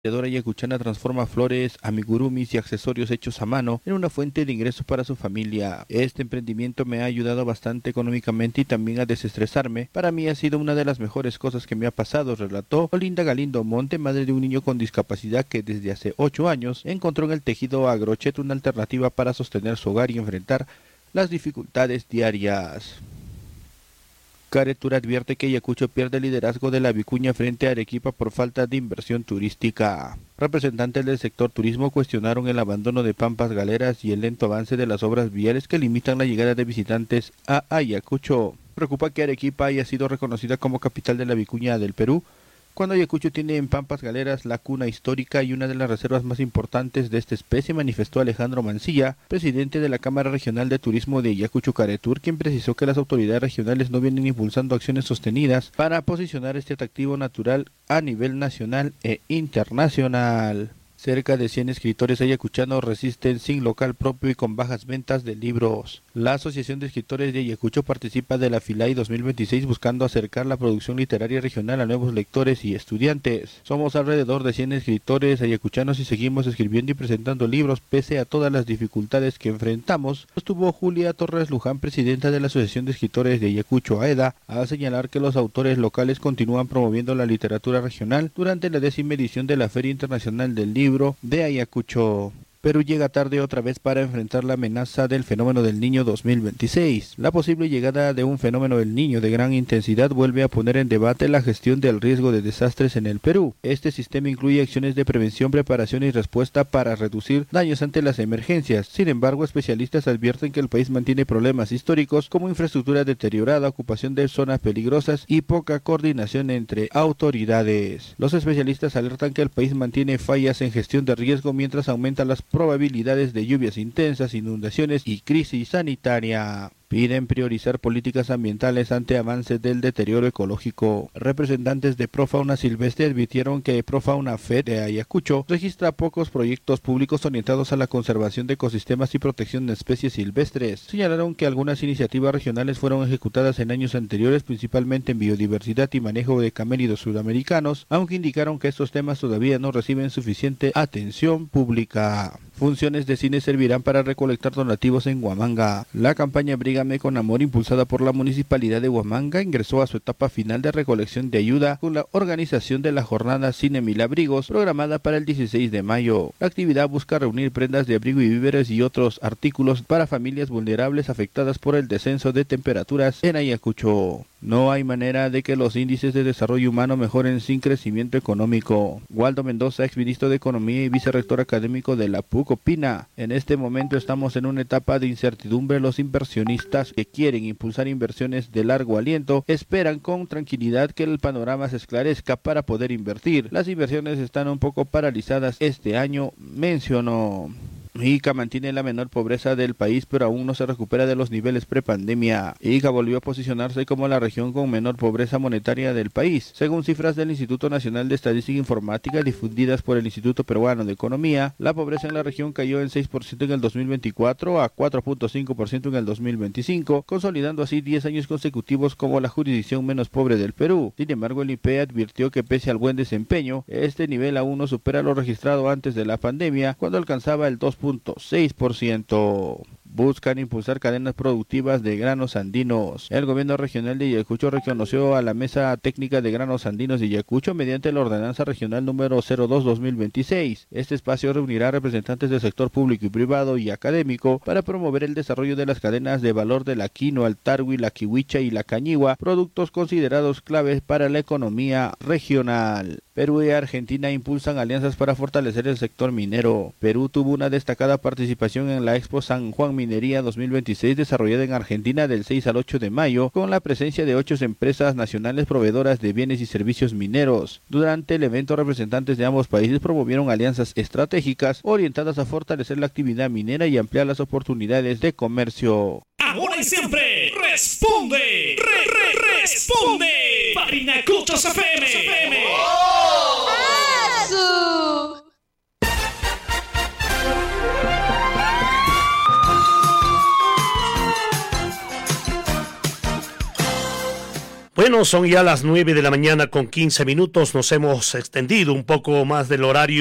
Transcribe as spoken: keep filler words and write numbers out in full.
La yacuchana transforma flores, amigurumis y accesorios hechos a mano en una fuente de ingresos para su familia. Este emprendimiento me ha ayudado bastante económicamente y también a desestresarme. Para mí ha sido una de las mejores cosas que me ha pasado, relató Olinda Galindo Monte, madre de un niño con discapacidad que desde hace ocho años encontró en el tejido Agrochet una alternativa para sostener su hogar y enfrentar las dificultades diarias. Caretur advierte que Ayacucho pierde el liderazgo de la vicuña frente a Arequipa por falta de inversión turística. Representantes del sector turismo cuestionaron el abandono de pampas galeras y el lento avance de las obras viales que limitan la llegada de visitantes a Ayacucho. Preocupa que Arequipa haya sido reconocida como capital de la vicuña del Perú, cuando Ayacucho tiene en pampas galeras la cuna histórica y una de las reservas más importantes de esta especie, manifestó Alejandro Mancilla, presidente de la Cámara Regional de Turismo de Ayacucho Caretur, quien precisó que las autoridades regionales no vienen impulsando acciones sostenidas para posicionar este atractivo natural a nivel nacional e internacional. Cerca de cien escritores ayacuchanos resisten sin local propio y con bajas ventas de libros. La Asociación de Escritores de Ayacucho participa de la FILAI dos mil veintiséis buscando acercar la producción literaria regional a nuevos lectores y estudiantes. Somos alrededor de cien escritores ayacuchanos y seguimos escribiendo y presentando libros pese a todas las dificultades que enfrentamos, sostuvo Julia Torres Luján, presidenta de la Asociación de Escritores de Ayacucho, AEDA, al señalar que los autores locales continúan promoviendo la literatura regional durante la décima edición de la Feria Internacional del Libro de Ayacucho. Perú llega tarde otra vez para enfrentar la amenaza del fenómeno del Niño dos mil veintiséis. La posible llegada de un fenómeno del Niño de gran intensidad vuelve a poner en debate la gestión del riesgo de desastres en el Perú. Este sistema incluye acciones de prevención, preparación y respuesta para reducir daños ante las emergencias. Sin embargo, especialistas advierten que el país mantiene problemas históricos como infraestructura deteriorada, ocupación de zonas peligrosas y poca coordinación entre autoridades. Los especialistas alertan que el país mantiene fallas en gestión de riesgo mientras aumentan las probabilidades de lluvias intensas, inundaciones y crisis sanitaria. Piden priorizar políticas ambientales ante avances del deterioro ecológico. Representantes de Profauna Silvestre advirtieron que Profauna Fed de Ayacucho registra pocos proyectos públicos orientados a la conservación de ecosistemas y protección de especies silvestres. Señalaron que algunas iniciativas regionales fueron ejecutadas en años anteriores, principalmente en biodiversidad y manejo de camélidos sudamericanos, aunque indicaron que estos temas todavía no reciben suficiente atención pública. Funciones de cine servirán para recolectar donativos en Huamanga. La campaña Brígame con Amor, impulsada por la Municipalidad de Huamanga, ingresó a su etapa final de recolección de ayuda con la organización de la jornada Cine Mil Abrigos, programada para el dieciséis de mayo. La actividad busca reunir prendas de abrigo y víveres y otros artículos para familias vulnerables afectadas por el descenso de temperaturas en Ayacucho. No hay manera de que los índices de desarrollo humano mejoren sin crecimiento económico. Waldo Mendoza, exministro de Economía y vicerrector académico de la P U C, opina: en este momento estamos en una etapa de incertidumbre. Los inversionistas que quieren impulsar inversiones de largo aliento esperan con tranquilidad que el panorama se esclarezca para poder invertir. Las inversiones están un poco paralizadas este año, mencionó. Ica mantiene la menor pobreza del país, pero aún no se recupera de los niveles prepandemia. Ica volvió a posicionarse como la región con menor pobreza monetaria del país. Según cifras del Instituto Nacional de Estadística e Informática difundidas por el Instituto Peruano de Economía, la pobreza en la región cayó en seis por ciento en el dos mil veinticuatro a cuatro punto cinco por ciento en el dos mil veinticinco, consolidando así diez años consecutivos como la jurisdicción menos pobre del Perú. Sin embargo, el I P E advirtió que pese al buen desempeño, este nivel aún no supera lo registrado antes de la pandemia, cuando alcanzaba el dos punto seis por ciento. Buscan impulsar cadenas productivas de granos andinos. El gobierno regional de Ayacucho reconoció a la Mesa Técnica de Granos Andinos de Ayacucho mediante la ordenanza regional número cero dos barra dos mil veintiséis. Este espacio reunirá representantes del sector público y privado y académico para promover el desarrollo de las cadenas de valor de la quinoa, el tarwi, la kiwicha y la cañigua, productos considerados claves para la economía regional. Perú y Argentina impulsan alianzas para fortalecer el sector minero. Perú tuvo una destacada participación en la Expo San Juan Minería dos mil veintiséis desarrollada en Argentina del seis al ocho de mayo, con la presencia de ocho empresas nacionales proveedoras de bienes y servicios mineros. Durante el evento, representantes de ambos países promovieron alianzas estratégicas orientadas a fortalecer la actividad minera y ampliar las oportunidades de comercio. Ahora y siempre, responde, re, re, responde, Parinacochos F M. ¡Oh! ¡Asu! Bueno, Bueno, son ya las nueve de la mañana con quince minutos. Nos hemos extendido un poco más del horario